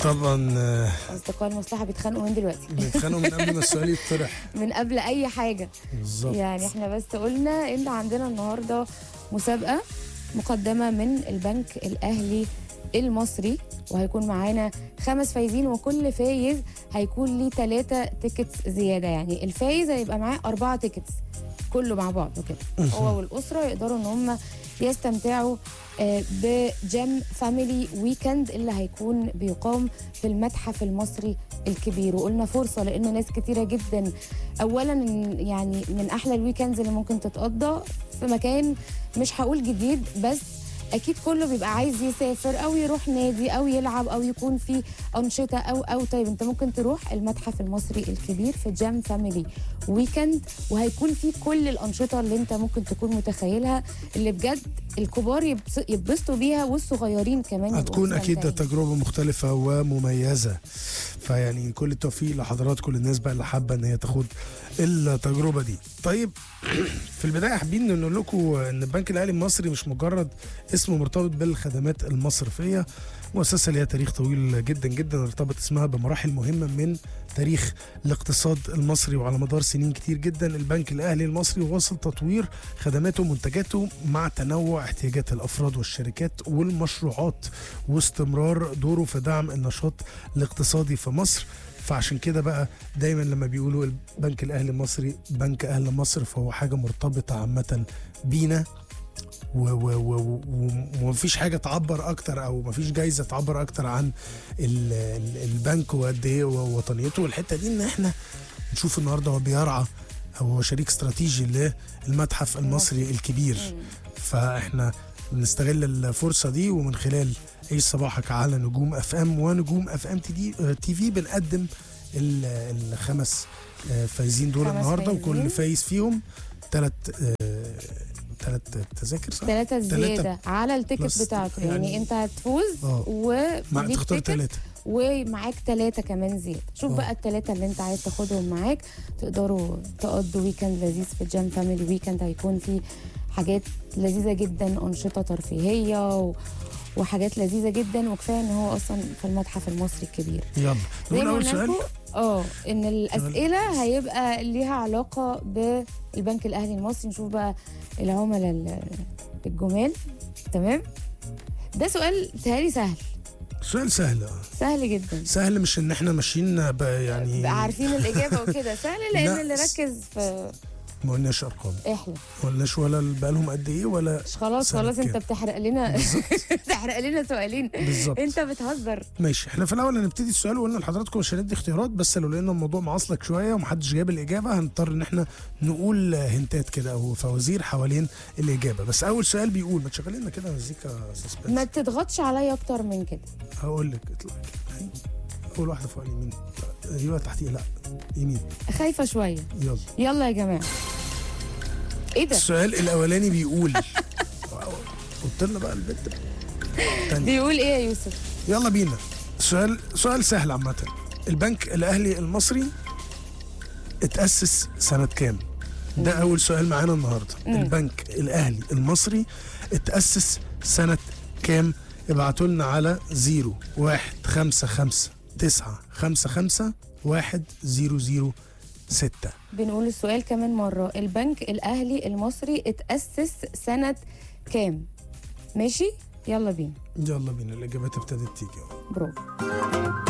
طبعا اصدقاء المصلحه بيتخانقوا من دلوقتي. بيتخانقوا من قبل ما السؤال يطرح. من قبل اي حاجه بالظبط. يعني احنا بس قلنا ان عندنا النهارده مسابقه مقدمه من البنك الاهلي المصري، وهيكون معانا 5 فايزين، وكل فايز هيكون ليه 3 تيكتس زياده. يعني الفايز هيبقى معاه 4 تيكتس كله مع بعض وكده. هو والاسره يقدروا ان هم يستمتعوا بجيم فاميلي ويكند اللي هيكون بيقام في المتحف المصري الكبير. وقلنا فرصه لان ناس كتيره جدا، اولا يعني من احلى الويكندز اللي ممكن تتقضى في مكان مش هقول جديد، بس اكيد كله بيبقى عايز يسافر او يروح نادي او يلعب او يكون في انشطه او طيب انت ممكن تروح المتحف المصري الكبير في جيم فاميلي ويكند، وهيكون في كل الانشطه اللي انت ممكن تكون متخيلها، اللي بجد الكبار يتبسطوا بيها والصغيرين كمان. هتكون اكيد تجربه مختلفه ومميزه، فيعني كل التوفيق لحضرات كل الناس بقى اللي حابه ان هي تاخد التجربه دي. طيب في البدايه حابين نقول لكم ان البنك الاهلي المصري مش مجرد اسم مرتبط بالخدمات المصرفيه، مؤسسه ليها تاريخ طويل جدا جدا، ارتبط اسمها بمراحل مهمه من تاريخ الاقتصاد المصري، وعلى مدار سنين كتير جدا البنك الاهلي المصري واصل تطوير خدماته ومنتجاته مع تنوع احتياجات الافراد والشركات والمشروعات، واستمرار دوره في دعم النشاط الاقتصادي في مصر. فعشان كده بقى دايما لما بيقولوا البنك الاهلي المصري بنك اهل مصر، فهو حاجه مرتبطه عامه بينا، ومفيش حاجه تعبر اكتر او مفيش جايزه تعبر اكتر عن البنك وقد ايه وطنيته. والحته دي ان احنا نشوف النهارده هو بيرعى او هو شريك استراتيجي للمتحف المصري الكبير، فاحنا بنستغل الفرصه دي، ومن خلال عيش صباحك على نجوم اف ام ونجوم اف ام تي في بنقدم الخمس فايزين دول النهارده، وكل فايز فيهم 3 تذاكر صح؟ 3 زياده على التيكت بتاعته. يعني انت هتفوز تختار 3 ومعاك 3 كمان زياده. شوف بقى ال3 اللي انت عايز تاخدهم معاك، تقدروا تقضوا ويكند لذيذ في جيم فاميلي ويكند. هيكون فيه حاجات لذيذه جدا، انشطه ترفيهيه وحاجات لذيذه جدا، وكفايه ان هو اصلا في المتحف المصري الكبير. يلا نقول اول سؤال. ان الاسئله هيبقى ليها علاقه بالبنك الاهلي المصري. نشوف بقى العملاء الجمال. تمام، ده سؤال بتهيألي سهل. سؤال سهل سهل جدا. سهل مش ان احنا ماشيين يعني عارفين الاجابه وكده، سهل لان اللي ركز في ما قلناش ارقام، احنا ما قلناش ولا بقالهم قد ايه ولا خلاص انت بتحرق لنا بتحرق لنا سؤالين بالظبط. انت بتهزر. ماشي، احنا في الاول هنبتدي السؤال وقلنا لحضراتكم مش هندي اختيارات، بس لو لقينا الموضوع معاصلك شويه ومحدش جاب الاجابه هنضطر ان احنا نقول هنتات كده او فوازير حوالين الاجابه. بس اول سؤال بيقول، ما تشغلي لنا كده مزيكا سسبنس، ما تضغطش عليا اكتر من كده. هقول لك اطلع كده، اول واحده فوق اليمين، ايوه تحتيه، لا يمين، خايفه شويه. يلا يا جماعه. ايه ده؟ السؤال الاولاني بيقول قلت لنا بقى البنت بيقول ايه يا يوسف؟ يلا بينا. سؤال سهل عامه. البنك الاهلي المصري اتأسس سنة كام؟ ده اول سؤال معانا النهارده. البنك الاهلي المصري اتأسس سنة كام؟ ابعتوا لنا على 01559551006. بنقول السؤال كمان مرة، البنك الأهلي المصري اتأسس سنة كام؟ ماشي؟ يلا بينا. الإجابات ابتدت تيجي. برافو.